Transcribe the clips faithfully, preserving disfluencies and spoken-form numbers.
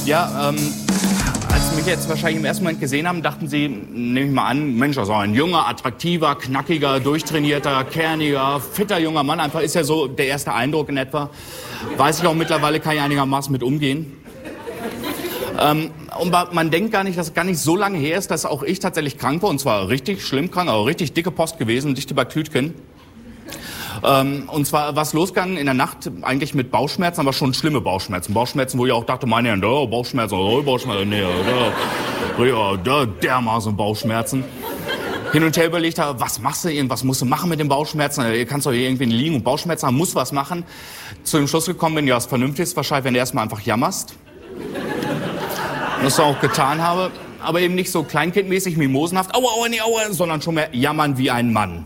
Ja, ähm, als Sie mich jetzt wahrscheinlich im ersten Moment gesehen haben, dachten Sie, nehme ich mal an, Mensch, also ein junger, attraktiver, knackiger, durchtrainierter, kerniger, fitter junger Mann. Einfach ist ja so der erste Eindruck in etwa. Weiß ich auch mittlerweile, kann ich einigermaßen mit umgehen. Ähm, und man denkt gar nicht, dass es gar nicht so lange her ist, dass auch ich tatsächlich krank war. Und zwar richtig schlimm krank, aber richtig dicke Post gewesen, dichte Baktütchen. Ähm, und zwar was losgegangen in der Nacht eigentlich mit Bauchschmerzen, aber schon schlimme Bauchschmerzen. Bauchschmerzen, wo ich auch dachte, meine Herren, oh, Bauchschmerzen, oh, Bauchschmerzen, nee, da, ja, da, dermaßen Bauchschmerzen. Hin und her überlegt habe, was machst du, was musst du machen mit den Bauchschmerzen? Du kannst doch hier irgendwie liegen und Bauchschmerzen haben, musst was machen. Zu dem Schluss gekommen bin, ja, das Vernünftigste wahrscheinlich, wenn du erstmal einfach jammerst. Was ich auch getan habe, aber eben nicht so kleinkindmäßig, mimosenhaft, aua, aua, nee, aua, sondern schon mehr jammern wie ein Mann.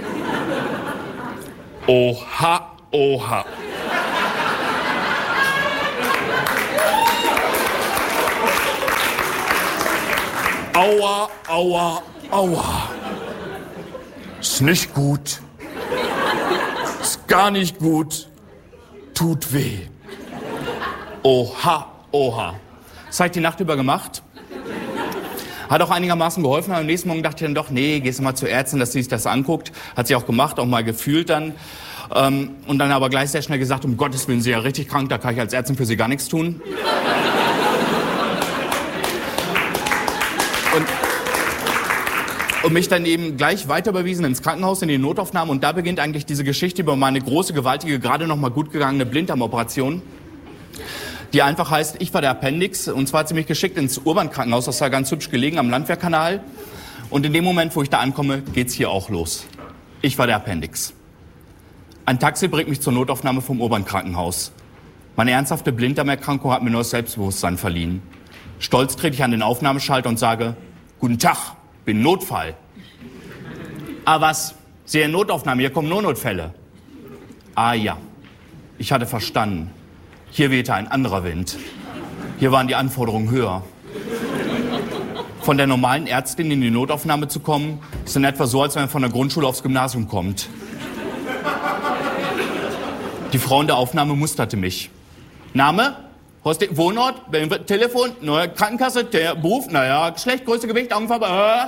Oha, oha. Aua, aua, aua. Ist nicht gut. Ist gar nicht gut. Tut weh. Oha, oha. Das habe ich die Nacht über gemacht. Hat auch einigermaßen geholfen. Aber am nächsten Morgen dachte ich dann doch, nee, gehst du mal zur Ärztin, dass sie sich das anguckt. Hat sie auch gemacht, auch mal gefühlt dann. Ähm, und dann aber gleich sehr schnell gesagt, um Gottes Willen, Sie sind ja richtig krank, da kann ich als Ärztin für Sie gar nichts tun. Und, und mich dann eben gleich weiter überwiesen ins Krankenhaus, in die Notaufnahme. Und da beginnt eigentlich diese Geschichte über meine große, gewaltige, gerade noch mal gut gegangene Blinddarmoperation. Die einfach heißt, ich war der Appendix, und zwar ziemlich geschickt ins Urban-Krankenhaus, das war ganz hübsch gelegen am Landwehrkanal. Und in dem Moment, wo ich da ankomme, geht's hier auch los. Ich war der Appendix. Ein Taxi bringt mich zur Notaufnahme vom Urban-Krankenhaus. Meine ernsthafte Blinddarmerkrankung hat mir neues Selbstbewusstsein verliehen. Stolz trete ich an den Aufnahmeschalter und sage, guten Tag, bin Notfall. Ah was, Sie in Notaufnahme, hier kommen nur Notfälle. Ah ja, ich hatte verstanden. Hier wehte ein anderer Wind. Hier waren die Anforderungen höher. Von der normalen Ärztin in die Notaufnahme zu kommen, ist in etwa so, als wenn man von der Grundschule aufs Gymnasium kommt. Die Frau in der Aufnahme musterte mich. Name? Hosti- Wohnort? Telefon? Neue Krankenkasse? Der Beruf? Naja, Geschlecht, Größe, Gewicht, Augenfarbe? Äh.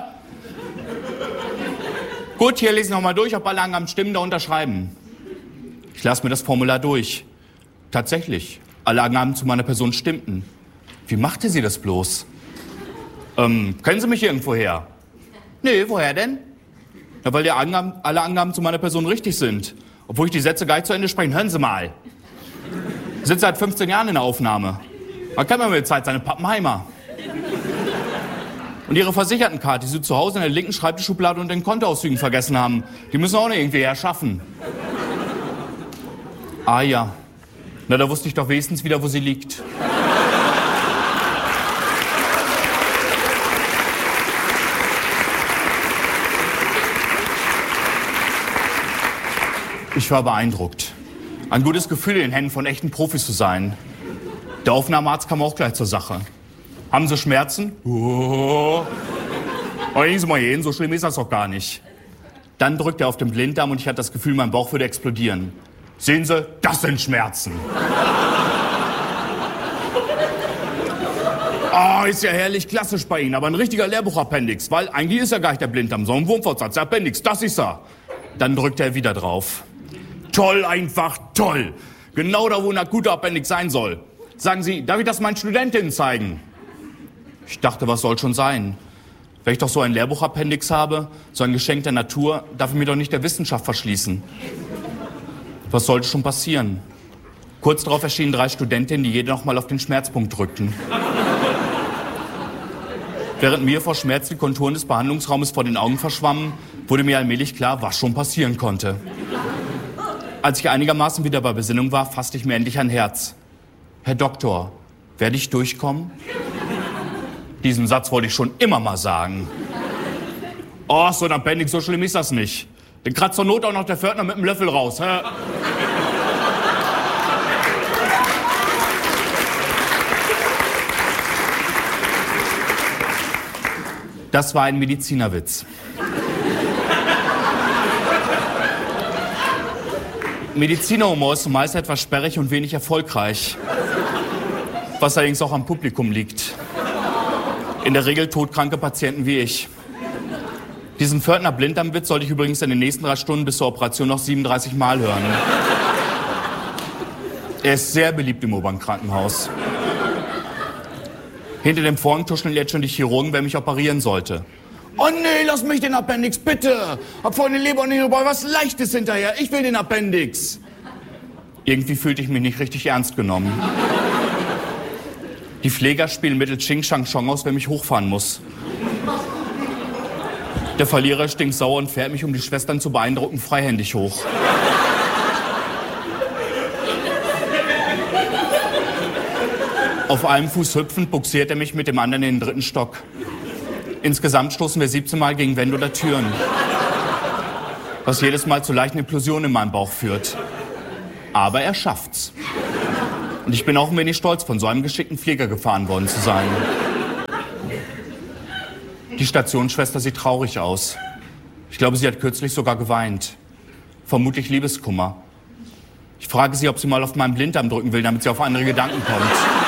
Gut, hier lese ich nochmal durch, ob alle Angaben stimmen, da unterschreiben. Ich las mir das Formular durch. Tatsächlich, alle Angaben zu meiner Person stimmten. Wie machte sie das bloß? Ähm, kennen Sie mich irgendwo her? Nee, woher denn? Na, weil die Angaben, alle Angaben zu meiner Person richtig sind. Obwohl ich die Sätze gar nicht zu Ende spreche. Hören Sie mal. Ich sitze seit fünfzehn Jahren in der Aufnahme. Man kennt mir mit Zeit seine Pappenheimer. Und Ihre Versichertenkarte, die Sie zu Hause in der linken Schreibtischschublade und den Kontoauszügen vergessen haben, die müssen auch noch irgendwie herschaffen. Ah ja. Na, da wusste ich doch wenigstens wieder, wo sie liegt. Ich war beeindruckt. Ein gutes Gefühl, in den Händen von echten Profis zu sein. Der Aufnahmearzt kam auch gleich zur Sache. Haben Sie Schmerzen? Oh. Aber legen Sie mal hin, so schlimm ist das doch gar nicht. Dann drückt er auf den Blinddarm und ich hatte das Gefühl, mein Bauch würde explodieren. Sehen Sie, das sind Schmerzen. Ah, oh, ist ja herrlich klassisch bei Ihnen, aber ein richtiger Lehrbuchappendix, weil eigentlich ist ja gar nicht der Blinddarm, sondern ein Wurmfortsatz, der Appendix, das ist er. Dann drückt er wieder drauf. Toll, einfach toll. Genau da, wo ein akuter Appendix sein soll. Sagen Sie, darf ich das meinen Studentinnen zeigen? Ich dachte, was soll schon sein? Wenn ich doch so ein Lehrbuchappendix habe, so ein Geschenk der Natur, darf ich mir doch nicht der Wissenschaft verschließen. Was sollte schon passieren? Kurz darauf erschienen drei Studentinnen, die jede noch mal auf den Schmerzpunkt drückten. Während mir vor Schmerz die Konturen des Behandlungsraumes vor den Augen verschwammen, wurde mir allmählich klar, was schon passieren konnte. Als ich einigermaßen wieder bei Besinnung war, fasste ich mir endlich ein Herz. Herr Doktor, werde ich durchkommen? Diesen Satz wollte ich schon immer mal sagen. Oh, so ein Appendix, so schlimm ist das nicht. Den kratzt zur Not auch noch der Pförtner mit dem Löffel raus. Hä? Das war ein Medizinerwitz. Medizinerhumor ist meist etwas sperrig und wenig erfolgreich. Was allerdings auch am Publikum liegt. In der Regel todkranke Patienten wie ich. Diesen Pförtner-Blinddarmwitz sollte ich übrigens in den nächsten drei Stunden bis zur Operation noch siebenunddreißig Mal hören. Er ist sehr beliebt im U-Bahn-Krankenhaus. Hinter dem Vorhang tuscheln jetzt schon die Chirurgen, wer mich operieren sollte. Oh nee, lass mich den Appendix, bitte! Hab vorhin eine Leber und Niere, was Leichtes hinterher. Ich will den Appendix. Irgendwie fühlte ich mich nicht richtig ernst genommen. Die Pfleger spielen mittels Ching Shang Chong aus, wer mich hochfahren muss. Der Verlierer stinkt sauer und fährt mich, um die Schwestern zu beeindrucken, freihändig hoch. Auf einem Fuß hüpfend buxiert er mich mit dem anderen in den dritten Stock. Insgesamt stoßen wir siebzehn Mal gegen Wände oder Türen. Was jedes Mal zu leichten Implosionen in meinem Bauch führt. Aber er schafft's. Und ich bin auch ein wenig stolz, von so einem geschickten Pfleger gefahren worden zu sein. Die Stationsschwester sieht traurig aus. Ich glaube, sie hat kürzlich sogar geweint. Vermutlich Liebeskummer. Ich frage sie, ob sie mal auf meinen Blinddarm drücken will, damit sie auf andere Gedanken kommt.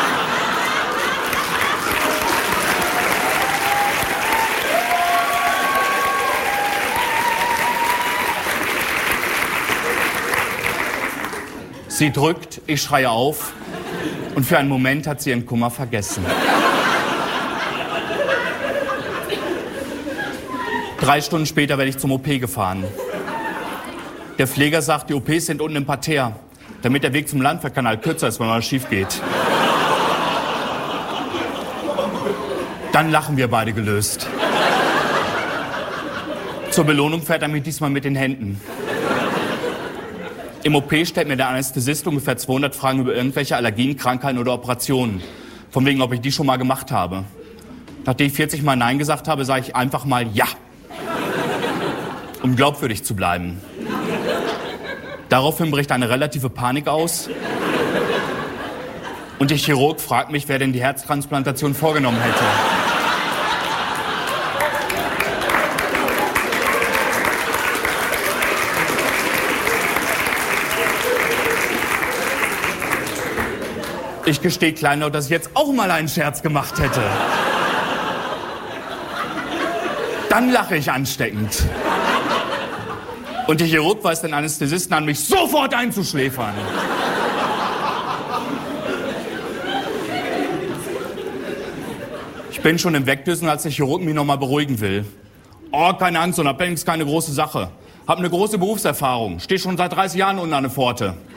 Sie drückt, ich schreie auf und für einen Moment hat sie ihren Kummer vergessen. Drei Stunden später werde ich zum O P gefahren. Der Pfleger sagt, die O Ps sind unten im Parterre, damit der Weg zum Landwehrkanal kürzer ist, wenn mal schief geht. Dann lachen wir beide gelöst. Zur Belohnung fährt er mich diesmal mit den Händen. Im O P stellt mir der Anästhesist ungefähr zweihundert Fragen über irgendwelche Allergien, Krankheiten oder Operationen. Von wegen, ob ich die schon mal gemacht habe. Nachdem ich vierzig Mal Nein gesagt habe, sage ich einfach mal Ja. Um glaubwürdig zu bleiben. Daraufhin bricht eine relative Panik aus. Und der Chirurg fragt mich, wer denn die Herztransplantation vorgenommen hätte. Ich gestehe kleinlaut, dass ich jetzt auch mal einen Scherz gemacht hätte. Dann lache ich ansteckend. Und der Chirurg weist den Anästhesisten an, mich sofort einzuschläfern. Ich bin schon im Wegdüsen, als der Chirurg mich noch mal beruhigen will. Oh, keine Angst, so ein Appendix ist keine große Sache. Hab eine große Berufserfahrung, stehe schon seit dreißig Jahren unten an der Pforte.